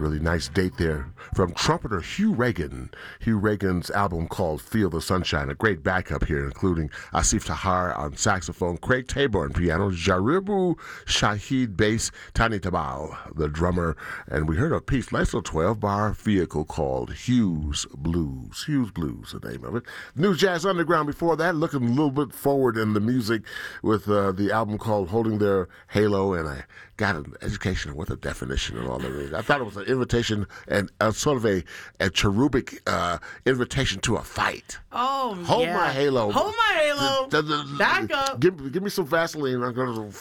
Really nice date there from trumpeter Hugh Reagan. Hugh Reagan's album called Feel the Sunshine. A great backup here, including Asif Tahar on saxophone, Craig Tabor on piano, Jaribu Shahid bass, Tani Tabal, the drummer. And we heard a piece, nice little 12-bar vehicle called Hugh's Blues. Hugh's Blues, the name of it. New Jazz Underground before that, looking a little bit forward in the music with the album called Holding Their Halo. And I got an education on what the definition of all that is. I thought it was an invitation and sort of a cherubic invitation to a fight. Oh, Hold my halo. Hold my halo. Back up. Give me some Vaseline. I'm going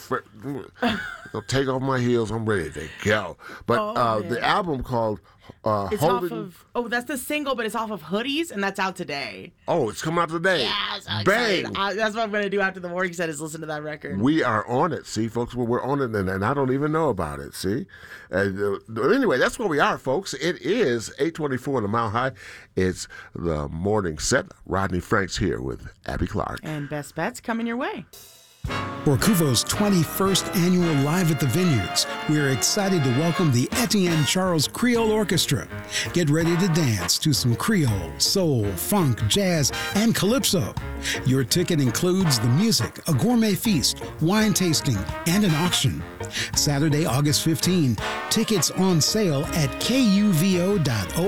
to take off my heels. I'm ready to go. But the album called it's Holding... that's the single, but it's off of Hoodies, and that's out today. Oh, it's coming out today. Yeah, so bang. That's what I'm going to do after the morning set is listen to that record. We are on it, see, folks. We're on it, and I don't even know about it, see. Anyway, that's where we are, folks. It is 8:24 in the Mile High. It's the morning set. Rodney Franks here with Abby Clark. And Best Bets coming your way. For Kuvo's 21st annual Live at the Vineyards, we are excited to welcome the Etienne Charles Creole Orchestra. Get ready to dance to some Creole, soul, funk, jazz, and calypso. Your ticket includes the music, a gourmet feast, wine tasting, and an auction. Saturday, August 15, tickets on sale at kuvo.org.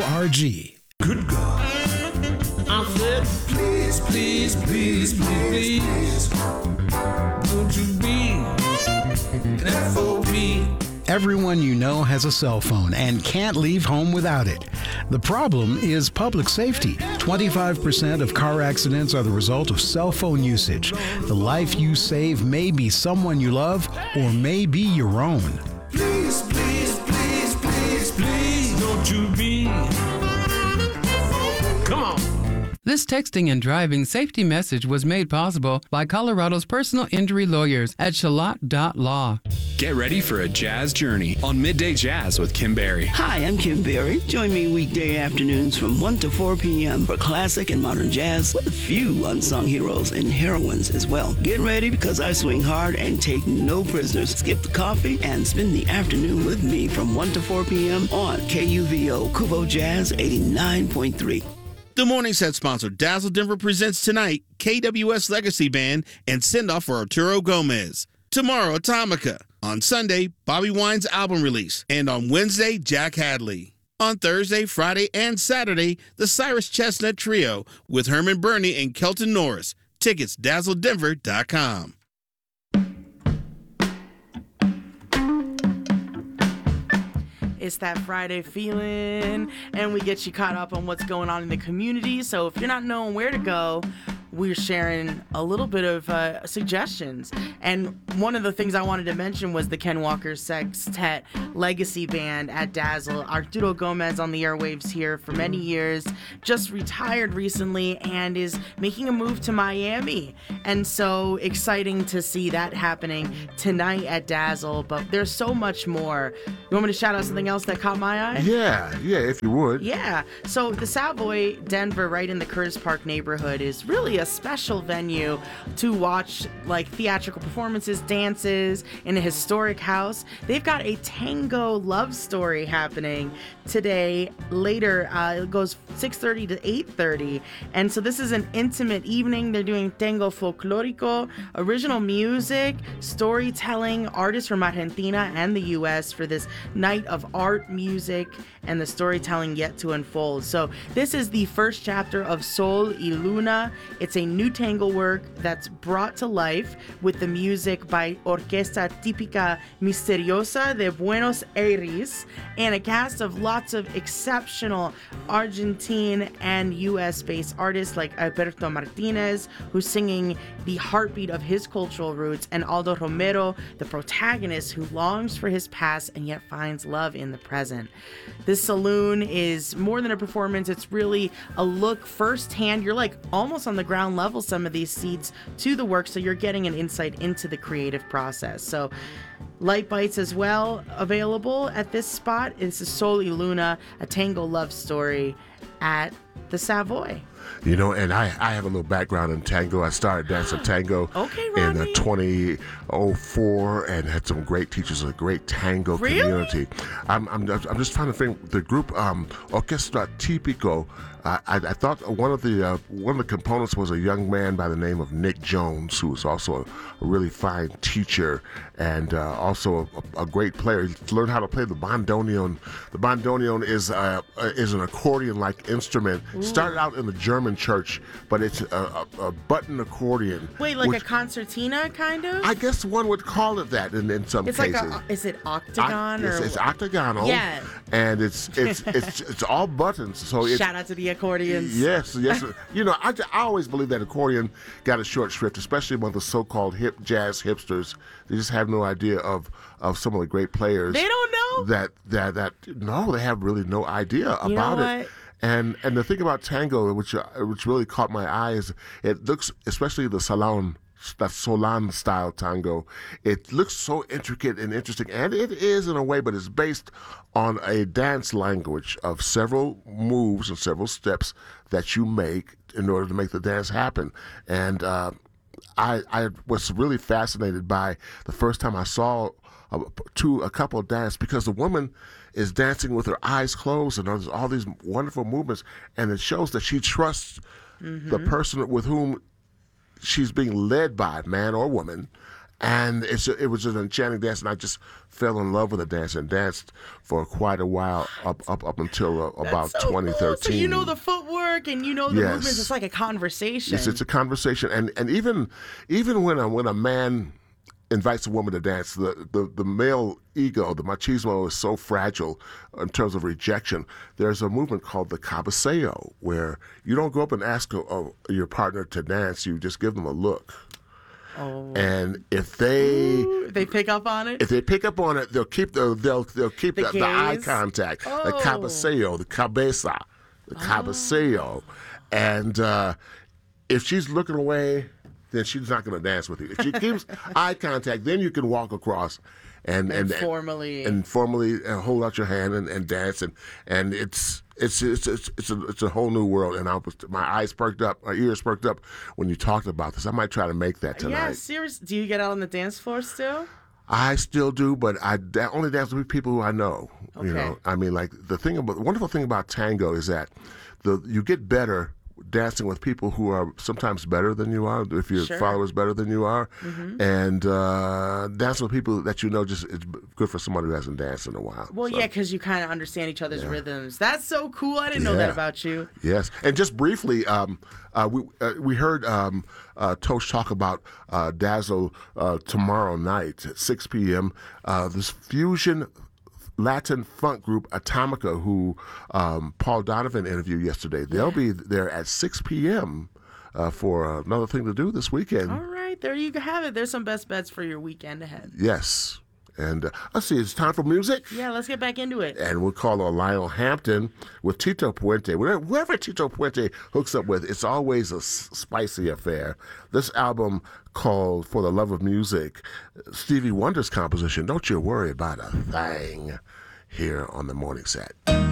Good God. I said, please, please, please, please, please, don't you be an FOB. Everyone you know has a cell phone and can't leave home without it. The problem is public safety. 25% of car accidents are the result of cell phone usage. The life you save may be someone you love or may be your own. Please, please, please, please, please, don't you be. Come on. This texting and driving safety message was made possible by Colorado's personal injury lawyers at Shalat.law. Get ready for a jazz journey on Midday Jazz with Kim Berry. Hi, I'm Kim Berry. Join me weekday afternoons from 1 to 4 p.m. for classic and modern jazz with a few unsung heroes and heroines as well. Get ready because I swing hard and take no prisoners. Skip the coffee and spend the afternoon with me from 1 to 4 p.m. on KUVO Kuvo Jazz 89.3. The morning set sponsor, Dazzle Denver, presents tonight KWS Legacy Band and send-off for Arturo Gomez. Tomorrow, Atomica. On Sunday, Bobby Wine's album release. And on Wednesday, Jack Hadley. On Thursday, Friday, and Saturday, the Cyrus Chestnut Trio with Herman Burney and Kelton Norris. Tickets, dazzledenver.com. It's that Friday feeling, and we get you caught up on what's going on in the community. So if you're not knowing where to go, we're sharing a little bit of suggestions. And one of the things I wanted to mention was the Ken Walker Sextet Legacy Band at Dazzle. Arturo Gomez on the airwaves here for many years, just retired recently and is making a move to Miami. And so exciting to see that happening tonight at Dazzle. But there's so much more. You want me to shout out something else that caught my eye? Yeah, if you would. Yeah. So the Savoy Denver, right in the Curtis Park neighborhood, is really a special venue to watch like theatrical performances, dances in a historic house. They've got a tango love story happening today. Later, it goes 6:30 to 8:30, and so this is an intimate evening. They're doing tango folklorico, original music, storytelling, artists from Argentina and the U.S. for this night of art, music, and the storytelling yet to unfold. So this is the first chapter of Sol y Luna. It's a new tango work that's brought to life with the music by Orquesta Típica Misteriosa de Buenos Aires and a cast of lots of exceptional Argentine and US-based artists like Alberto Martinez, who's singing the heartbeat of his cultural roots, and Aldo Romero, the protagonist who longs for his past and yet finds love in the present. This saloon is more than a performance. It's really a look firsthand. You're like almost on the ground level, some of these seats to the work, so you're getting an insight into the creative process. So light bites as well available at this spot. It's a Sol y Luna, a tango love story at the Savoy. And I have a little background in tango. I started dancing tango in 2004 and had some great teachers, a great tango community. I'm just trying to think the group Orquestra Típico. I thought one of the components was a young man by the name of Nick Jones, who was also a really fine teacher and also a great player. He learned how to play the bandoneon. The bandoneon is an accordion-like instrument. Ooh. Started out in the German church, but it's a button accordion. Wait, like a concertina, kind of? I guess one would call it that in some cases. Is it octagon or? It's octagonal. Yeah. And it's all buttons. So shout out to the accordions. Yes. I always believe that accordion got a short shrift, especially among the so-called hip jazz hipsters. They just have no idea of some of the great players. They don't know no, they have really no idea about it. And the thing about tango, which really caught my eye, is it looks, especially the salon style tango, it looks so intricate and interesting, and it is in a way, but it's based on a dance language of several moves and several steps that you make in order to make the dance happen. And I was really fascinated by the first time I saw a couple dance, because the woman is dancing with her eyes closed and there's all these wonderful movements, and it shows that she trusts the person with whom she's being led by, man or woman. And it was an enchanting dance, and I just fell in love with the dance and danced for quite a while up until about 2013. Cool. So you know the footwork and you know the movements. It's like a conversation. Yes, it's a conversation, and even when a man invites a woman to dance, the male ego, the machismo, is so fragile in terms of rejection. There's a movement called the cabeceo, where you don't go up and ask your partner to dance, you just give them a look. Oh. And if they pick up on it, they'll keep the eye contact. Oh. The cabeceo, the cabeza, the cabeceo, and if she's looking away, then she's not going to dance with you. If she keeps eye contact, then you can walk across and formally hold out your hand and dance, and it's a whole new world. And my eyes perked up, my ears perked up when you talked about this. I might try to make that tonight. Yeah, seriously. Do you get out on the dance floor still? I still do, but I only dance with people who I know. Okay. I mean, like the wonderful thing about tango is that you get better dancing with people who are sometimes better than you are, if your follower's better than you are, and dancing with people that you know just it's good for somebody who hasn't danced in a while. Well, yeah, because you kind of understand each other's rhythms. That's so cool. I didn't know that about you. Yes, and just briefly, we heard Tosh talk about Dazzle tomorrow night at 6 p.m. This fusion Latin funk group Atomica, who Paul Donovan interviewed yesterday. They'll be there at 6 p.m. For another thing to do this weekend. All right, there you have it. There's some best bets for your weekend ahead. Yes. And let's see, it's time for music. Yeah, let's get back into it. And we'll call on Lionel Hampton with Tito Puente. Whoever Tito Puente hooks up with, it's always a spicy affair. This album called For the Love of Music, Stevie Wonder's composition, Don't You Worry About a Thing, here on the Morning Set.